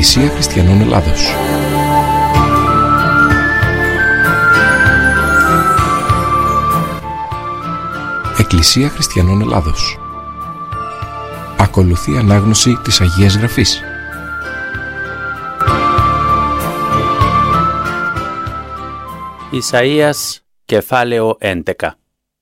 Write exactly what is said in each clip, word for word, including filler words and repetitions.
Εκκλησία Χριστιανών Ελλάδος. Εκκλησία Χριστιανών Ελλάδος. Ακολουθεί ανάγνωση της Αγίας Γραφής. Ισαΐας, κεφάλαιο έντεκα.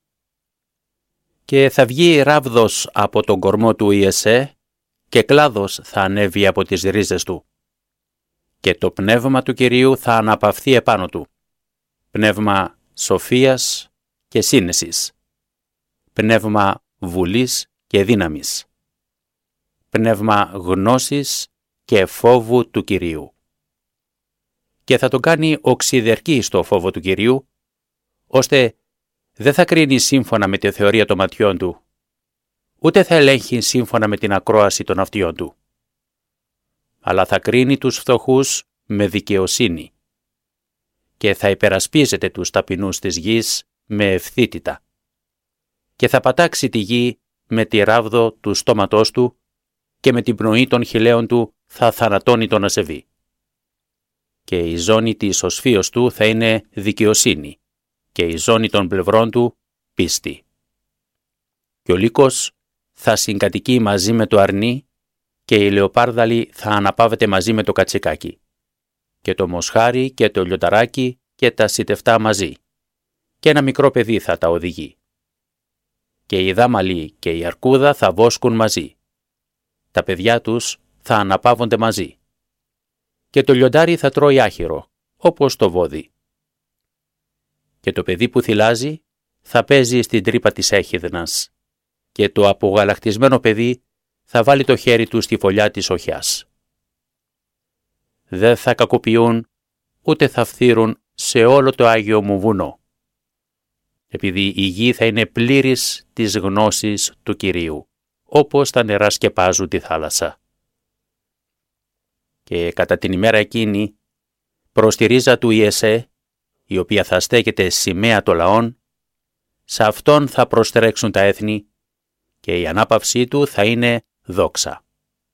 Και θα βγει ράβδος από τον κορμό του Ιεσέ, και κλάδος θα ανέβει από τις ρίζες του. Και το πνεύμα του Κυρίου θα αναπαυθεί επάνω του. Πνεύμα σοφίας και σύνεσης. Πνεύμα βουλής και δύναμης. Πνεύμα γνώσης και φόβου του Κυρίου. Και θα τον κάνει οξυδερκή στο φόβο του Κυρίου, ώστε δεν θα κρίνει σύμφωνα με τη θεωρία των ματιών του, ούτε θα ελέγχει σύμφωνα με την ακρόαση των αυτιών του, αλλά θα κρίνει τους φτωχούς με δικαιοσύνη και θα υπερασπίζεται τους ταπεινούς της γης με ευθύτητα και θα πατάξει τη γη με τη ράβδο του στόματός του και με την πνοή των χειλαίων του θα θανατώνει τον ασεβή. Και η ζώνη της οσφίως του θα είναι δικαιοσύνη και η ζώνη των πλευρών του πίστη. Και ο λύκος θα συγκατοικεί μαζί με το αρνί και η λεοπάρδαλη θα αναπαύεται μαζί με το κατσικάκι και το μοσχάρι και το λιονταράκι και τα σιτευτά μαζί και ένα μικρό παιδί θα τα οδηγεί. Και η δάμαλη και η αρκούδα θα βόσκουν μαζί. Τα παιδιά τους θα αναπαύονται μαζί. Και το λιοντάρι θα τρώει άχυρο, όπως το βόδι. Και το παιδί που θυλάζει θα παίζει στην τρύπα της έχιδνας και το απογαλακτισμένο παιδί θα βάλει το χέρι του στη φωλιά της οχιάς. Δεν θα κακοποιούν ούτε θα φθείρουν σε όλο το Άγιο μου βουνό, επειδή η γη θα είναι πλήρης της γνώσης του Κυρίου, όπως τα νερά σκεπάζουν τη θάλασσα. Και κατά την ημέρα εκείνη, προς τη ρίζα του Ιεσέ, η οποία θα στέκεται σημαία των λαών, σε αυτόν θα προστρέξουν τα έθνη και η ανάπαυσή του θα είναι δόξα.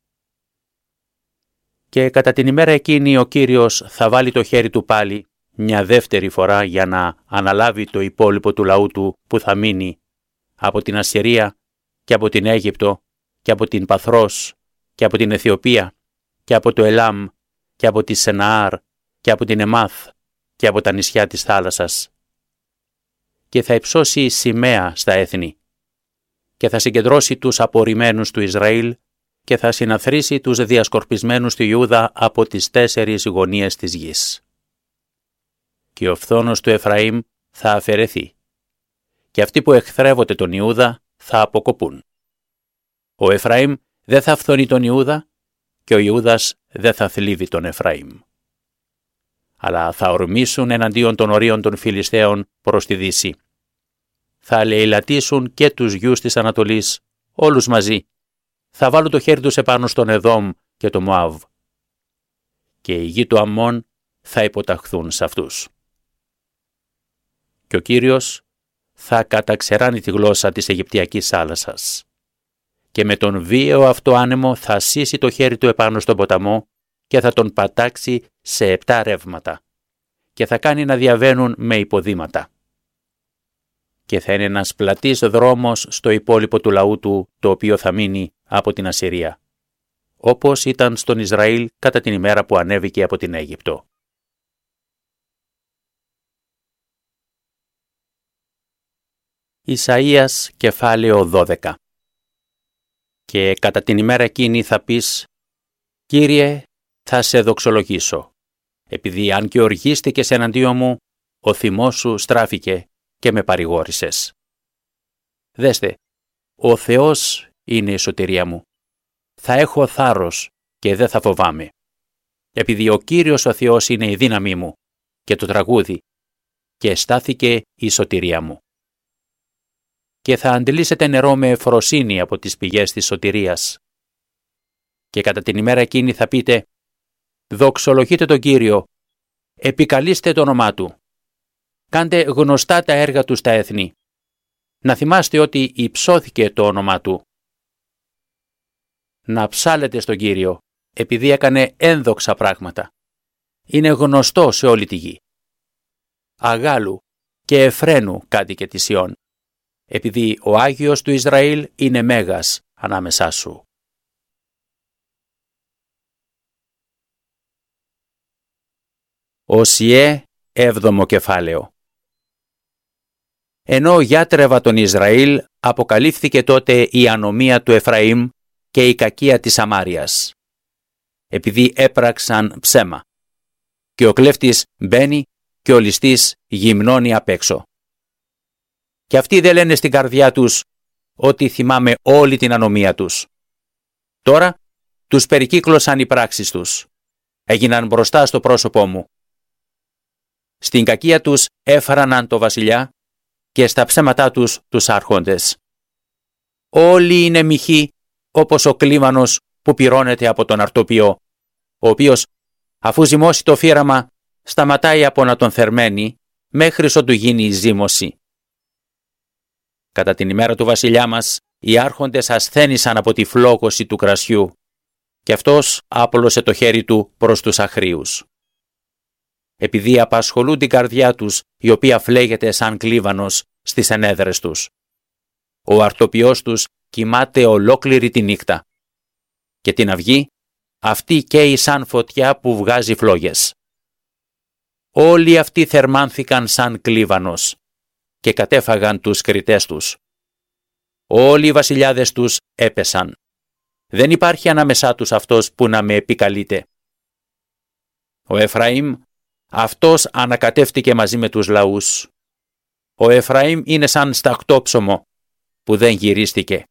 Και κατά την ημέρα εκείνη ο Κύριος θα βάλει το χέρι του πάλι μια δεύτερη φορά για να αναλάβει το υπόλοιπο του λαού του που θα μείνει από την Ασσυρία και από την Αίγυπτο και από την Παθρός και από την Αιθιοπία και από το Ελάμ και από τη Σεναάρ και από την Εμάθ και από τα νησιά της θάλασσας. Και θα υψώσει σημαία στα έθνη και θα συγκεντρώσει τους απορριμμένους του Ισραήλ και θα συναθρήσει τους διασκορπισμένους του Ιούδα από τις τέσσερις γωνίες της γης. Και ο φθόνος του Εφραήμ θα αφαιρεθεί και αυτοί που εχθρεύονται τον Ιούδα θα αποκοπούν. Ο Εφραήμ δεν θα φθονεί τον Ιούδα και ο Ιούδας δεν θα θλίβει τον Εφραήμ. Αλλά θα ορμήσουν εναντίον των ορίων των Φιλιστέων προς τη δύση. Θα λεηλατήσουν και τους γιους της Ανατολής, όλους μαζί. Θα βάλουν το χέρι τους επάνω στον Εδόμ και το Μωάβ. Και οι γη του Αμμών θα υποταχθούν σε αυτούς. Και ο Κύριος θα καταξεράνει τη γλώσσα της Αιγυπτιακής θάλασσας. Και με τον βίαιο αυτό άνεμο θα σύσει το χέρι του επάνω στον ποταμό και θα τον πατάξει σε επτά ρεύματα και θα κάνει να διαβαίνουν με υποδήματα. Και θα είναι ένας πλατής δρόμος στο υπόλοιπο του λαού του, το οποίο θα μείνει από την Ασσυρία, όπως ήταν στον Ισραήλ κατά την ημέρα που ανέβηκε από την Αίγυπτο. Ισαΐας, κεφάλαιο δώδεκα. Και κατά την ημέρα εκείνη θα πεις: «Κύριε, θα σε δοξολογήσω, επειδή αν και οργίστηκες εναντίον μου, ο θυμός σου στράφηκε και με παρηγόρησες. Δέστε, ο Θεός είναι η σωτηρία μου. Θα έχω θάρρος και δεν θα φοβάμαι, επειδή ο Κύριος ο Θεός είναι η δύναμή μου και το τραγούδι και στάθηκε η σωτηρία μου. Και θα αντιλήσετε νερό με ευφροσύνη από τις πηγές της σωτηρίας. Και κατά την ημέρα εκείνη θα πείτε: δοξολογείτε τον Κύριο, επικαλείστε το όνομά Του. Κάντε γνωστά τα έργα Του στα έθνη. Να θυμάστε ότι υψώθηκε το όνομά Του. Να ψάλετε στον Κύριο, επειδή έκανε ένδοξα πράγματα. Είναι γνωστό σε όλη τη γη. Αγάλου και Εφραίνου κάτοικε της Σιών, επειδή ο Άγιος του Ισραήλ είναι μέγας ανάμεσά σου. Οσιέ, έβδομο κεφάλαιο. Ενώ γιάτρευα τον Ισραήλ, αποκαλύφθηκε τότε η ανομία του Εφραήμ και η κακία της Σαμάριας, επειδή έπραξαν ψέμα. Και ο κλέφτης μπαίνει και ο ληστής γυμνώνει απ' έξω. Και αυτοί δεν λένε στην καρδιά τους ότι θυμάμαι όλη την ανομία τους. Τώρα τους περικύκλωσαν οι πράξεις τους. Έγιναν μπροστά στο πρόσωπό μου. Στην κακία τους έφραναν το βασιλιά και στα ψέματά τους τους άρχοντες. Όλοι είναι μοιχοί όπως ο κλίμανος που πυρώνεται από τον αρτοπιό, ο οποίος αφού ζυμώσει το φύραμα σταματάει από να τον θερμαίνει μέχρι ότου γίνει η ζύμωση. Κατά την ημέρα του βασιλιά μας οι άρχοντες ασθένησαν από τη φλόγωση του κρασιού και αυτός άπλωσε το χέρι του προς τους αχρίους. Επειδή απασχολούν την καρδιά τους, η οποία φλέγεται σαν κλίβανος στις ενέδρες τους. Ο αρτοπιός τους κοιμάται ολόκληρη τη νύχτα και την αυγή αυτή καίει σαν φωτιά που βγάζει φλόγες. Όλοι αυτοί θερμάνθηκαν σαν κλίβανος και κατέφαγαν τους κριτές τους. Όλοι οι βασιλιάδες τους έπεσαν. Δεν υπάρχει ανάμεσά τους αυτός που να με επικαλείται. Ο Εφραήμ, αυτός ανακατεύτηκε μαζί με τους λαούς. Ο Εφραήμ είναι σαν σταχτόψωμο που δεν γυρίστηκε.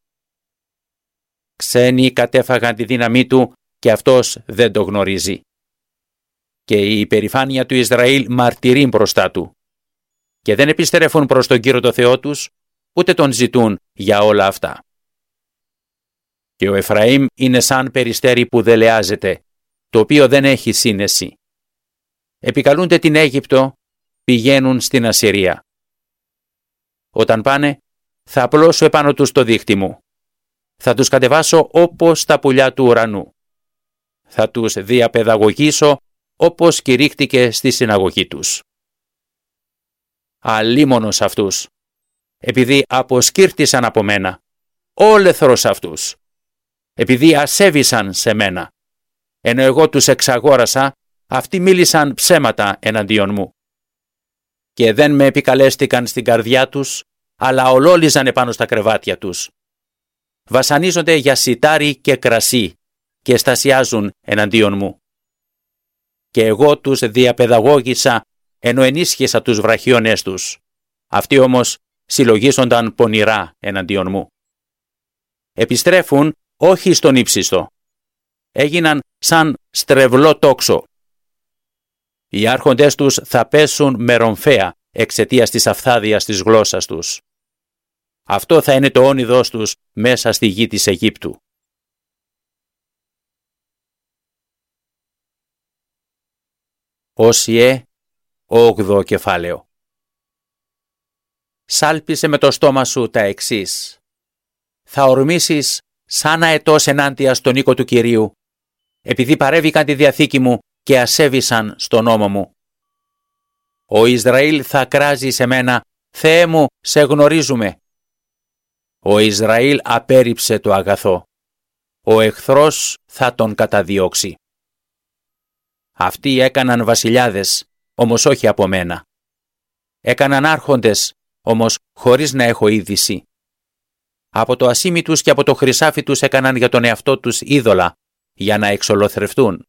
Ξένοι κατέφαγαν τη δύναμή του και αυτός δεν το γνωρίζει. Και η υπερηφάνεια του Ισραήλ μαρτυρεί μπροστά του. Και δεν επιστρέφουν προς τον Κύριο το Θεό τους, ούτε τον ζητούν για όλα αυτά. Και ο Εφραήμ είναι σαν περιστέρι που δελεάζεται, το οποίο δεν έχει σύνεση. Επικαλούνται την Αίγυπτο, πηγαίνουν στην Ασσυρία. Όταν πάνε, θα απλώσω επάνω τους το δίχτυ μου. Θα τους κατεβάσω όπως τα πουλιά του ουρανού. Θα τους διαπαιδαγωγήσω όπως κηρύχτηκε στη συναγωγή τους. Αλίμονος αυτούς, επειδή αποσκύρτησαν από μένα, όλεθρος αυτούς, επειδή ασέβησαν σε μένα, ενώ εγώ τους εξαγόρασα, αυτοί μίλησαν ψέματα εναντίον μου. Και δεν με επικαλέστηκαν στην καρδιά τους, αλλά ολόλιζαν επάνω στα κρεβάτια τους. Βασανίζονται για σιτάρι και κρασί και στασιάζουν εναντίον μου. Και εγώ τους διαπαιδαγώγησα, ενώ ενίσχυσα τους βραχίονές τους. Αυτοί όμως συλλογίζονταν πονηρά εναντίον μου. Επιστρέφουν όχι στον ύψιστο. Έγιναν σαν στρεβλό τόξο. Οι άρχοντές τους θα πέσουν με ρομφαία εξαιτίας της αφθάδειας της γλώσσας τους. Αυτό θα είναι το όνειδος τους μέσα στη γη της Αιγύπτου. Όσιε, όγδοο κεφάλαιο. Σάλπισε με το στόμα σου τα εξής. Θα ορμήσεις σαν αετός ενάντια στον οίκο του Κυρίου, επειδή παρέβηκαν τη διαθήκη μου και ασέβησαν στον νόμο μου. Ο Ισραήλ θα κράζει σε μένα, Θεέ μου, σε γνωρίζουμε. Ο Ισραήλ απέρριψε το αγαθό. Ο εχθρός θα τον καταδιώξει. Αυτοί έκαναν βασιλιάδες, όμως όχι από μένα. Έκαναν άρχοντες, όμως χωρίς να έχω είδηση. Από το ασίμι τους και από το χρυσάφι τους έκαναν για τον εαυτό τους είδωλα, για να εξολοθρευτούν.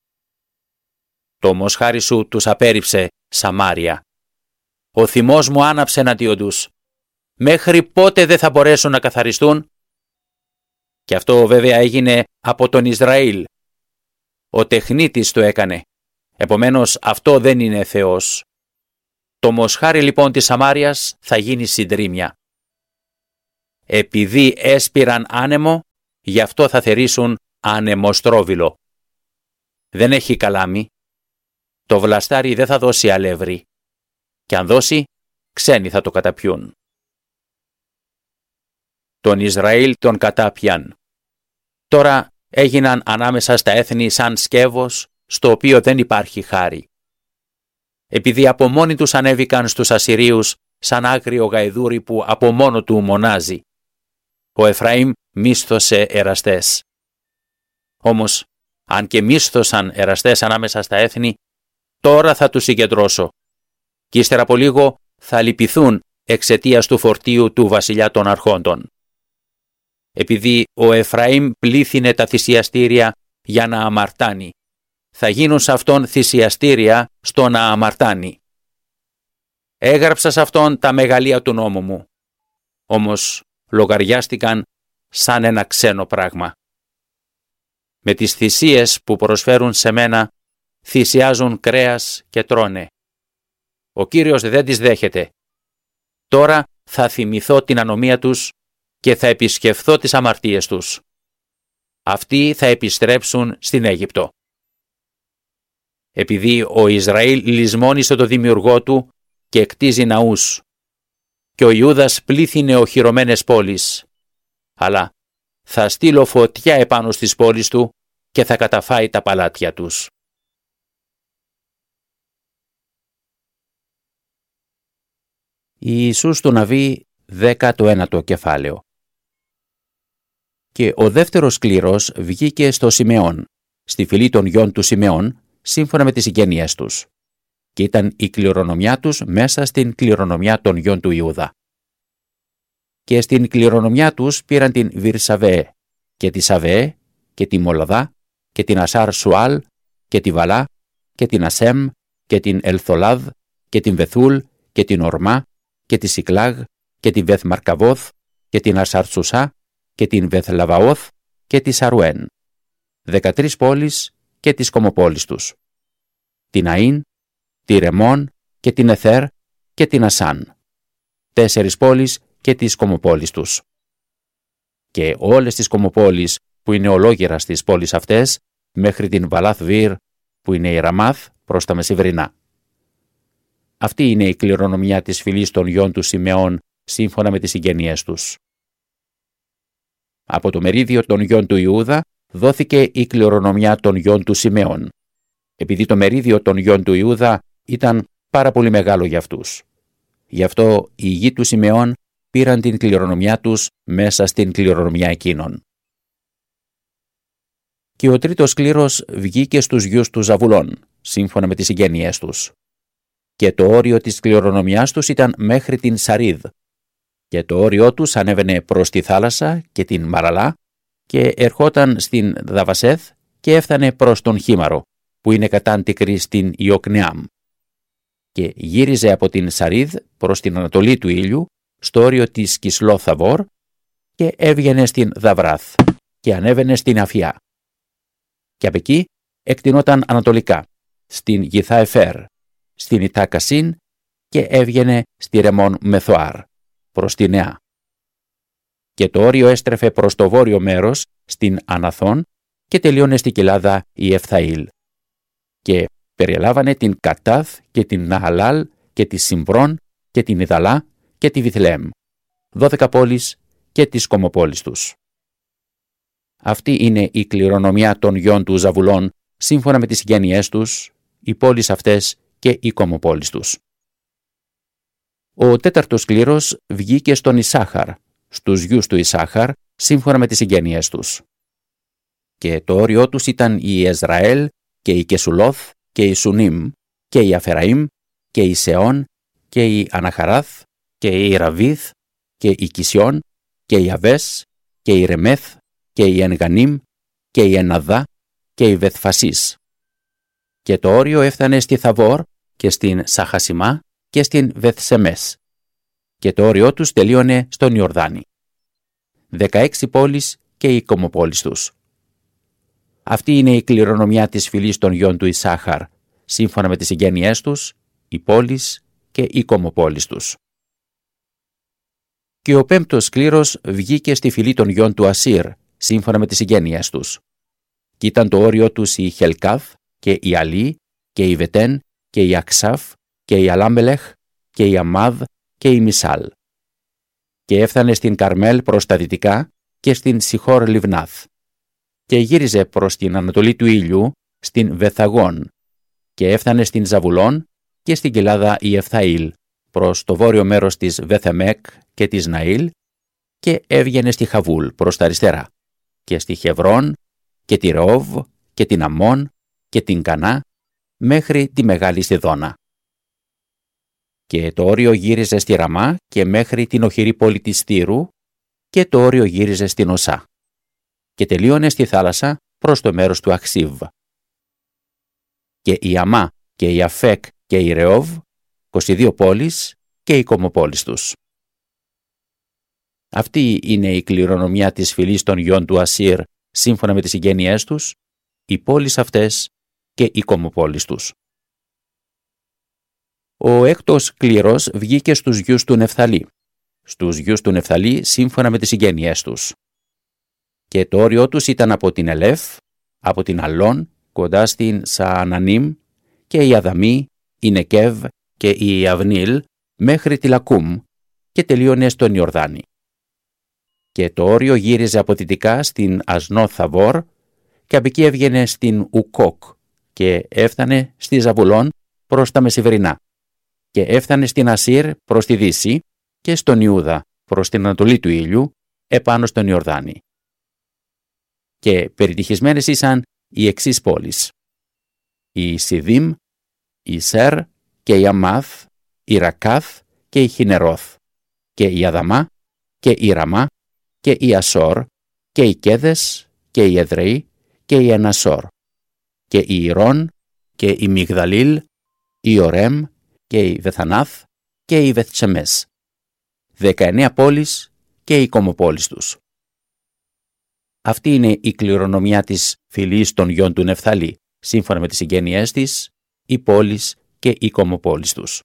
Το μοσχάρι σου τους απέρριψε, Σαμάρια. Ο θυμός μου άναψε εναντίον τους. Μέχρι πότε δεν θα μπορέσουν να καθαριστούν? Και αυτό βέβαια έγινε από τον Ισραήλ. Ο τεχνίτης το έκανε. Επομένως αυτό δεν είναι Θεός. Το μοσχάρι λοιπόν της Σαμάριας θα γίνει συντρίμμια. Επειδή έσπηραν άνεμο, γι' αυτό θα θερήσουν ανεμοστρόβιλο. Δεν έχει καλάμι. Το βλαστάρι δεν θα δώσει αλεύρι. Και αν δώσει, ξένοι θα το καταπιούν. Τον Ισραήλ τον κατάπιαν. Τώρα έγιναν ανάμεσα στα έθνη σαν σκεύος, στο οποίο δεν υπάρχει χάρη. Επειδή από μόνοι τους ανέβηκαν στους Ασσυρίους σαν άγριο γαϊδούρι που από μόνο του μονάζει. Ο Εφραήμ μίσθωσε εραστές. Όμως, αν και μίσθωσαν εραστές ανάμεσα στα έθνη, τώρα θα τους συγκεντρώσω. Κι ύστερα από λίγο θα λυπηθούν εξαιτίας του φορτίου του βασιλιά των αρχόντων. Επειδή ο Εφραήμ πλήθυνε τα θυσιαστήρια για να αμαρτάνει, θα γίνουν σε αυτόν θυσιαστήρια στο να αμαρτάνει. Έγραψα σε αυτόν τα μεγαλεία του νόμου μου, όμως λογαριάστηκαν σαν ένα ξένο πράγμα. Με τις θυσίες που προσφέρουν σε μένα θυσιάζουν κρέας και τρώνε. Ο Κύριος δεν τις δέχεται. Τώρα θα θυμηθώ την ανομία τους και θα επισκεφθώ τις αμαρτίες τους. Αυτοί θα επιστρέψουν στην Αίγυπτο. Επειδή ο Ισραήλ λησμόνισε το δημιουργό του και κτίζει ναούς, και ο Ιούδας πλήθυνε οχυρωμένες πόλεις, αλλά θα στείλω φωτιά επάνω στις πόλεις του και θα καταφάει τα παλάτια τους. Ιησούς του Ναβί, δέκατο ένατο κεφάλαιο. Και ο δεύτερος κλήρος βγήκε στο Σιμεών, στη φυλή των γιών του Σιμεών, σύμφωνα με τις συγγένειές τους, και ήταν η κληρονομιά τους μέσα στην κληρονομιά των γιών του Ιούδα. Και στην κληρονομιά τους πήραν την Βυρσαβέ, και τη Σαβέ, και τη Μολαδά, και την Ασάρ Σουάλ, και τη Βαλά, και την Ασέμ, και την Ελθολάδ, και την Βεθούλ, και την Ορμά, και τη Σικλάγ, και την Βεθμαρκαβόθ, και την Ασαρτσουσά, και την Βεθλαβαόθ, και τη Σαρουέν. Δεκατρείς πόλεις και τις κομοπόλεις τους. Την Αΐν, τη Ρεμόν, και την Εθέρ, και την Ασάν. Τέσσερις πόλεις και τις κομοπόλεις τους. Και όλες τις κομοπόλεις που είναι ολόγερα στις πόλεις αυτές, μέχρι την Βαλάθ Βίρ, που είναι η Ραμάθ, προς τα μεσημβρινά. Αυτή είναι η κληρονομιά της φυλής των γιών του Σιμεών, σύμφωνα με τις συγγενειές τους. Από το μερίδιο των γιών του Ιούδα δόθηκε η κληρονομιά των γιών του Σιμεών, επειδή το μερίδιο των γιών του Ιούδα ήταν πάρα πολύ μεγάλο για αυτούς. Γι' αυτό οι γη του Σιμεών πήραν την κληρονομιά τους μέσα στην κληρονομιά εκείνων. Και ο τρίτος κλήρος βγήκε στους γιους του Ζαβουλών, σύμφωνα με τις συγγένειές τους. Και το όριο της κληρονομιάς τους ήταν μέχρι την Σαρίδ, και το όριό τους ανέβαινε προς τη θάλασσα και την Μαραλά και ερχόταν στην Δαβασέθ και έφτανε προς τον Χίμαρο, που είναι κατάντικρη στην Ιοκνεάμ. Και γύριζε από την Σαρίδ προς την ανατολή του ήλιου, στο όριο της Κισλό-Θαβόρ, και έβγαινε στην Δαβράθ και ανέβαινε στην Αφιά. Και από εκεί εκτινόταν ανατολικά, στην Γιθά-Εφέρ, στην Ιτάκασίν, και έβγαινε στη Ρεμόν Μεθοάρ, προς τη Νεά. Και το όριο έστρεφε προς το βόρειο μέρος, στην Αναθών, και τελείωνε στη κοιλάδα η Εφθαήλ. Και περιελάβανε την Κατάθ και την Ναχαλάλ και τη Συμπρόν και την Ιδαλά και τη Βιθλέμ, δώδεκα πόλεις και τις κομοπόλεις τους. Αυτή είναι η κληρονομιά των γιών του Ζαβουλών, σύμφωνα με τις συγγένειές τους, οι πόλεις αυτές και οι κομοπόλεις τους. Ο τέταρτος κλήρος βγήκε στον Ισάχαρ, στους γιους του Ισάχαρ, σύμφωνα με τις συγγένειές τους. Και το όριό τους ήταν η Εζραέλ και η Κεσουλόθ και η Σουνίμ και η Αφεραήμ και η Σεών και η Αναχαράθ και η Ραβίθ και η Κισιόν και η Αβές και η Ρεμέθ και η Ενγανίμ και η Εναδά και η Βεθφασίς. Και το όριο έφτανε στη Θαβόρ και στην Σαχασιμά και στην Βεθσεμές. Και το όριό τους τελείωνε στον Ιορδάνη. Δεκαέξι πόλεις και οι κομοπόλεις τους. Αυτή είναι η κληρονομιά της φυλής των γιών του Ισάχαρ, σύμφωνα με τις συγγένειές τους, οι πόλεις και οι κομοπόλεις τους. Και ο πέμπτος κλήρος βγήκε στη φυλή των γιών του Ασύρ, σύμφωνα με τις συγγένειές τους. Και ήταν το όριο τους η Χελκάθ και η Αλή και η Βετέν και η Αξάφ και η Αλάμπελεχ και η Αμάδ και η Μισάλ. Και έφτανε στην Καρμέλ προς τα δυτικά και στην Σιχόρ Λιβνάθ. και γύριζε προς την ανατολή του ήλιου στην Βεθαγών και έφτανε στην Ζαβουλών και στην κοιλάδα Ιεφθαήλ προς το βόρειο μέρος της Βεθεμέκ και της Ναήλ και έβγαινε στη Χαβούλ προς τα αριστερά και στη Χεβρών και τη Ρεόβ και την Αμμών και την Κανά μέχρι τη Μεγάλη Σιδώνα. Και το όριο γύριζε στη Ραμά και μέχρι την οχυρή πόλη της Τύρου και το όριο γύριζε στην Οσά και τελείωνε στη θάλασσα προς το μέρος του Αχσίβ. Και η Αμά και η Αφέκ και η Ρεόβ, είκοσι δύο πόλεις και οι κομοπόλεις τους. Αυτή είναι η κληρονομιά της φυλής των γιών του Ασύρ σύμφωνα με τις συγγένειές τους, οι πόλεις αυτές και οι κομοπόλεις τους. Ο έκτος κλήρος βγήκε στους γιους του Νεφθαλή, στους γιους του Νεφθαλή σύμφωνα με τις συγγένειές τους. Και το όριό τους ήταν από την Ελέφ, από την Αλών, κοντά στην Σαανανίμ, και η Αδαμή, η Νεκέβ και η Αυνίλ μέχρι τη Λακούμ και τελείωνε στον Ιορδάνη. Και το όριο γύριζε από δυτικά στην Ασνόθ-Θαβόρ και από εκεί έβγαινε στην Ουκόκ και έφτανε στη Ζαβουλών προς τα μεσημβρινά και έφτανε στην Ασύρ προς τη δύση και στον Ιούδα προς την ανατολή του ήλιου επάνω στον Ιορδάνη. Και περιτυχισμένες ήσαν οι εξής πόλεις: η Σιδίμ, η Σέρ και η Αμάθ, η Ρακάθ και η Χινερώθ και η Αδαμά και η Ραμά και η Ασόρ και οι Κέδες και η Εδρεή και η Ενασόρ και η Ιρών και η Μιγδαλήλ, η Ορέμ και η Βεθανάθ και η Βεθτσεμές, δεκαεννέα πόλεις και οι κομοπόλεις τους. Αυτή είναι η κληρονομιά της φυλής των γιών του Νεφθαλή, σύμφωνα με τις συγγένειές της, οι πόλεις και οι κομοπόλεις τους.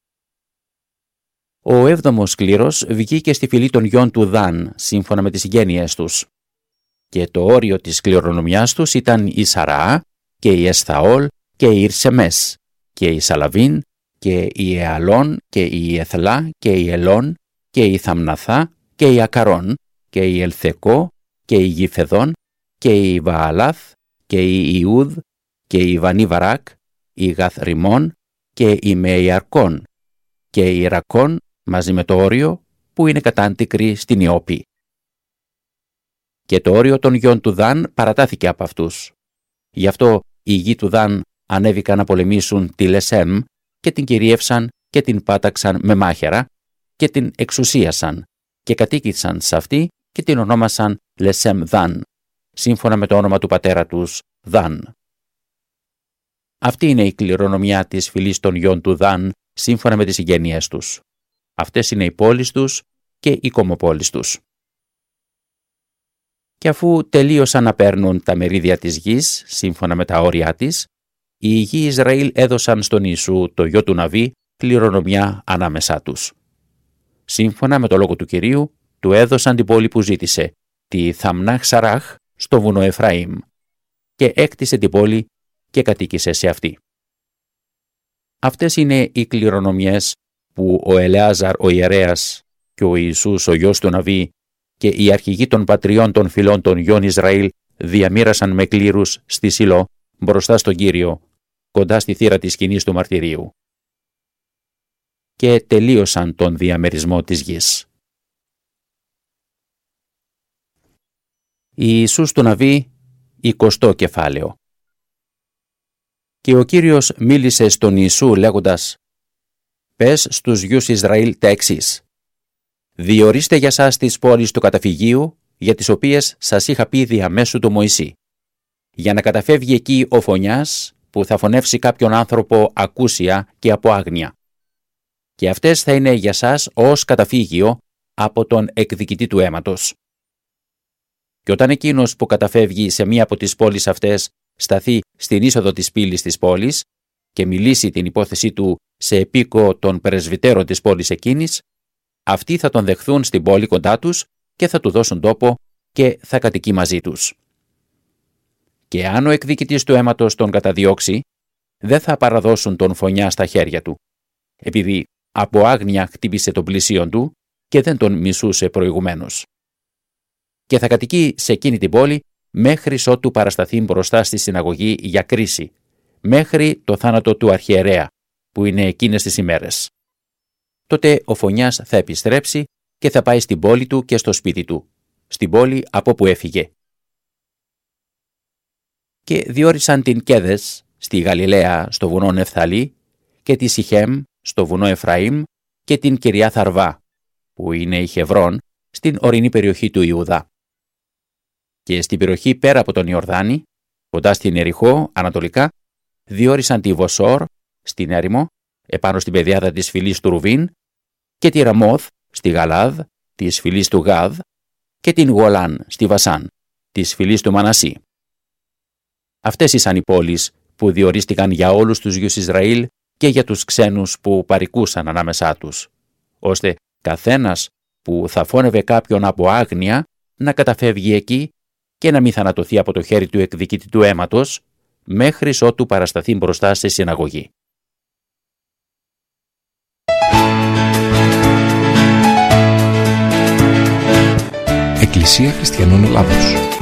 Ο έβδομος κλήρος βγήκε στη φυλή των γιών του Δάν, σύμφωνα με τις συγγένειές τους. Και το όριο της κληρονομιάς τους ήταν η Σαραά και η Εσθαόλ και η Ιρσεμές και η Σαλαβίν και η Εαλών και η Εθλά και η Ελών και η Θαμναθά και η Ακαρών και η Ελθεκό και η Γηφεδόν και η Βααλάθ και η Ιούδ και η Βανίβαρακ, η Γαθριμών και η Μεϊαρκών και η Ρακών μαζί με το όριο που είναι κατά αντίκρι στην Ιώπη. Και το όριο των γιών του Δάν παρατάθηκε από αυτούς. Γι' αυτό οι γη του Δάν ανέβηκαν να πολεμήσουν τη Λεσέμ και την κυρίευσαν και την πάταξαν με μάχαιρα και την εξουσίασαν και κατοίκησαν σε αυτή και την ονόμασαν Λεσέμ Δάν, σύμφωνα με το όνομα του πατέρα τους Δάν. Αυτή είναι η κληρονομιά της φυλής των γιών του Δάν, σύμφωνα με τις συγγένειές τους. Αυτές είναι οι πόλεις τους και οι κομοπόλεις τους. Και αφού τελείωσαν να παίρνουν τα μερίδια της γης, σύμφωνα με τα όρια της, οι γη Ισραήλ έδωσαν στον Ιησού, το γιο του Ναβί, κληρονομιά ανάμεσά τους. Σύμφωνα με το λόγο του Κυρίου, του έδωσαν την πόλη που ζήτησε, τη Θαμνάχ Σαράχ, στο βουνό Εφραήμ, και έκτισε την πόλη και κατοίκησε σε αυτή. Αυτές είναι οι κληρονομιές που ο Ελεάζαρ ο ιερέας και ο Ιησούς ο γιος του Ναβί και οι αρχηγοί των πατριών των φυλών των γιών Ισραήλ διαμοίρασαν με κλήρους στη Σιλό μπροστά στον Κύριο, κοντά στη θύρα της σκηνής του μαρτυρίου. Και τελείωσαν τον διαμερισμό της γης. Ιησούς του Ναβί, εικοστό κεφάλαιο. Και ο Κύριος μίλησε στον Ιησού λέγοντας: «Πες στους γιους Ισραήλ τα εξής. Διορίστε για σας τις πόλεις του καταφυγίου, για τις οποίες σας είχα πει διαμέσου του Μωυσή, για να καταφεύγει εκεί ο φωνιάς που θα φωνεύσει κάποιον άνθρωπο ακούσια και από άγνοια. Και αυτές θα είναι για σας ως καταφύγιο από τον εκδικητή του αίματος. Και όταν εκείνος που καταφεύγει σε μία από τις πόλεις αυτές σταθεί στην είσοδο της πύλης της πόλης και μιλήσει την υπόθεσή του σε επίκο των πρεσβυτέρων της πόλης εκείνης, αυτοί θα τον δεχθούν στην πόλη κοντά τους και θα του δώσουν τόπο και θα κατοικεί μαζί τους. Και αν ο εκδικητής του αίματος τον καταδιώξει, δεν θα παραδώσουν τον φωνιά στα χέρια του, επειδή από άγνοια χτύπησε τον πλησίον του και δεν τον μισούσε προηγουμένως. Και θα κατοικεί σε εκείνη την πόλη μέχρι ότου παρασταθεί μπροστά στη συναγωγή για κρίση, μέχρι το θάνατο του αρχιερέα, που είναι εκείνες τις ημέρες. Τότε ο Φωνιάς θα επιστρέψει και θα πάει στην πόλη του και στο σπίτι του, στην πόλη από που έφυγε. Και διόρισαν την Κέδες στη Γαλιλαία στο βουνό Νεφθαλή και τη Σιχέμ στο βουνό Εφραήμ και την Κυριάθ Αρβά, που είναι η Χεβρών, στην ορεινή περιοχή του Ιούδα. Και στην περιοχή πέρα από τον Ιορδάνη, κοντά στην Ιεριχώ, ανατολικά, διόρισαν τη Βοσόρ, στην έρημο, επάνω στην πεδιάδα της φυλής του Ρουβίν, και τη Ραμόθ, στη Γαλάδ, της φυλής του Γάδ, και την Γολάν, στη Βασάν, της φυλής του Μανασί. Αυτές ήσαν οι πόλεις που διορίστηκαν για όλους τους γιους Ισραήλ και για τους ξένους που παρικούσαν ανάμεσά τους, ώστε καθένας που θα φώνευε κάποιον από άγνοια να καταφεύγει εκεί και να μην θανατωθεί από το χέρι του εκδικητή του αίματος, μέχρι ότου παρασταθεί μπροστά σε συναγωγή. Εκκλησία Χριστιανών Ελλάδος.